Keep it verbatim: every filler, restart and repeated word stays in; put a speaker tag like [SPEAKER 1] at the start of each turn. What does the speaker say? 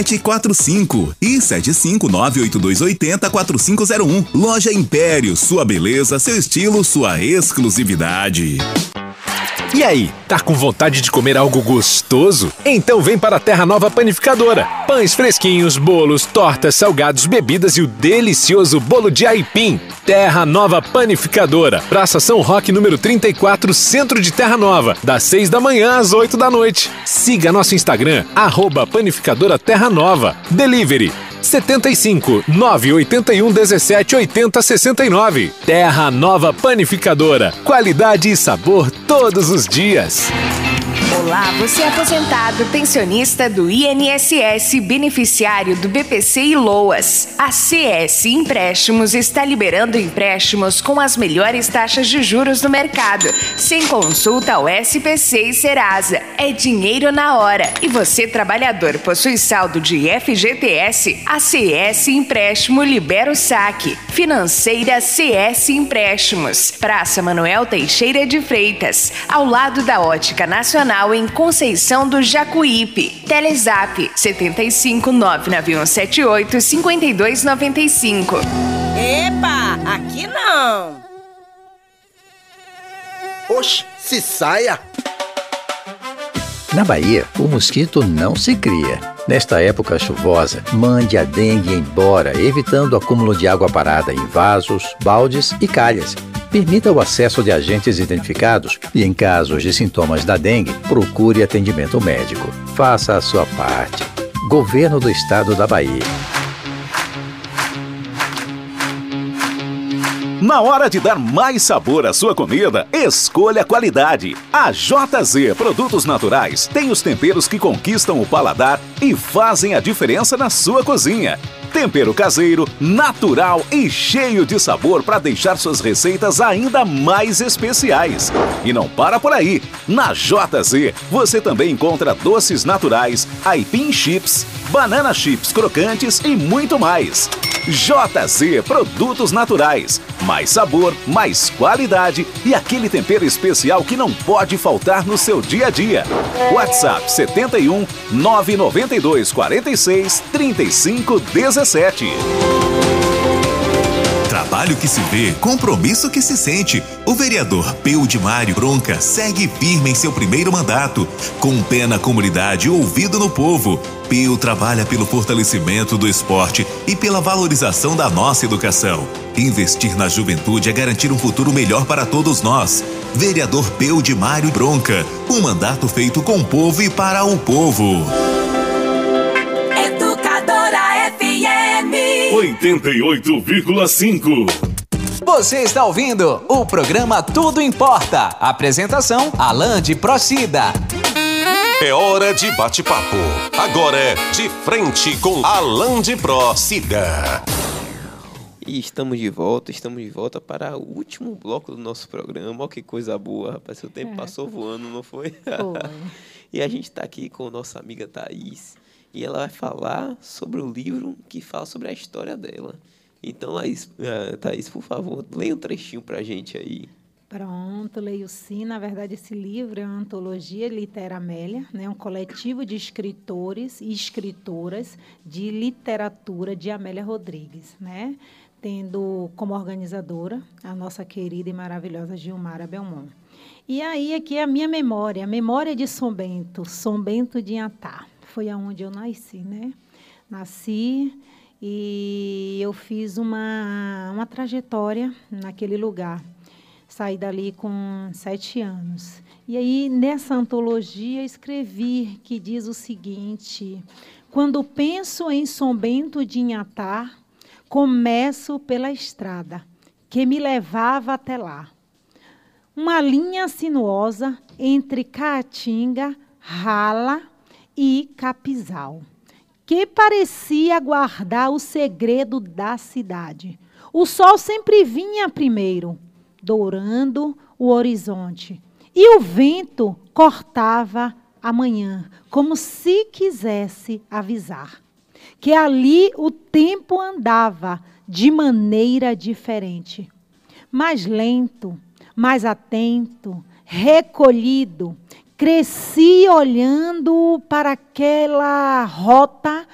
[SPEAKER 1] sete quatro cinco e sete cinco nove oito dois oito zero quatro cinco zero um. Loja Império, sua beleza, seu estilo, sua exclusividade.
[SPEAKER 2] E aí, tá com vontade de comer algo gostoso? Então vem para a Terra Nova Panificadora. Pães fresquinhos, bolos, tortas, salgados, bebidas e o delicioso bolo de aipim. Terra Nova Panificadora. Praça São Roque, número trinta e quatro, Centro de Terra Nova. Das seis da manhã às oito da noite. Siga nosso Instagram, arroba Panificadora Terra Nova. Delivery setenta e cinco, nove oito um, dezessete, oitenta, sessenta e nove. Terra Nova Panificadora. Qualidade e sabor todos os dias.
[SPEAKER 3] Olá, você é aposentado, pensionista do I N S S, beneficiário do B P C e LOAS. A C S Empréstimos está liberando empréstimos com as melhores taxas de juros do mercado, sem consulta ao S P C e Serasa. É dinheiro na hora. E você, trabalhador, possui saldo de F G T S? A C S Empréstimo libera o saque. Financeira C S Empréstimos. Praça Manuel Teixeira de Freitas, ao lado da Ótica Nacional, em Conceição do Jacuípe. Telezap setenta e cinco, nove nove um sete oito, cinco dois nove cinco.
[SPEAKER 4] Epa, aqui não!
[SPEAKER 5] Oxe, se saia!
[SPEAKER 6] Na Bahia, o mosquito não se cria. Nesta época chuvosa, mande a dengue embora, evitando o acúmulo de água parada em vasos, baldes e calhas. Permita o acesso de agentes identificados e, em casos de sintomas da dengue, procure atendimento médico. Faça a sua parte. Governo do Estado da Bahia.
[SPEAKER 7] Na hora de dar mais sabor à sua comida, escolha a qualidade. A J Z Produtos Naturais tem os temperos que conquistam o paladar e fazem a diferença na sua cozinha. Tempero caseiro, natural e cheio de sabor para deixar suas receitas ainda mais especiais. E não para por aí. Na J Z você também encontra doces naturais, aipim chips, banana chips crocantes e muito mais. J Z Produtos Naturais. Mais sabor, mais qualidade e aquele tempero especial que não pode faltar no seu dia a dia. WhatsApp setenta e um, nove nove dois, quarenta e seis, trinta e cinco, dezessete.
[SPEAKER 1] Trabalho que se vê, compromisso que se sente. O vereador Peudimário Bronca segue firme em seu primeiro mandato, com um pé na comunidade e ouvido no povo. Peu trabalha pelo fortalecimento do esporte e pela valorização da nossa educação. Investir na juventude é garantir um futuro melhor para todos nós. Vereador Peudimário Bronca, um mandato feito com o povo e para o povo.
[SPEAKER 7] oitenta e oito vírgula cinco.
[SPEAKER 8] Você está ouvindo o programa Tudo Importa. Apresentação, Alain de Procida.
[SPEAKER 9] É hora de bate-papo. Agora é De Frente com Alain de Procida.
[SPEAKER 10] E estamos de volta, estamos de volta para o último bloco do nosso programa. Olha que coisa boa, rapaz. O tempo passou voando, não foi?
[SPEAKER 11] Foi.
[SPEAKER 10] E a gente está aqui com a nossa amiga Thaís. E ela vai falar sobre o livro que fala sobre a história dela. Então, Thaís, uh, Thaís, por favor, leia um trechinho pra gente aí.
[SPEAKER 11] Pronto, leio sim. Na verdade, esse livro é uma antologia Litera Amélia, né? Um coletivo de escritores e escritoras de literatura de Amélia Rodrigues, né? Tendo como organizadora a nossa querida e maravilhosa Gilmara Belmont. E aí, aqui é a minha memória, a memória de São Bento, São Bento de Inhatá. Foi aonde eu nasci, né? Nasci e eu fiz uma, uma trajetória naquele lugar. Saí dali com sete anos. E aí, nessa antologia, escrevi que diz o seguinte: quando penso em São Bento de Inhatá, começo pela estrada que me levava até lá. Uma linha sinuosa entre Caatinga, Rala e Capizal, que parecia guardar o segredo da cidade. O sol sempre vinha primeiro, dourando o horizonte, e o vento cortava a manhã, como se quisesse avisar que ali o tempo andava de maneira diferente, mais lento, mais atento, recolhido. Cresci olhando para aquela rota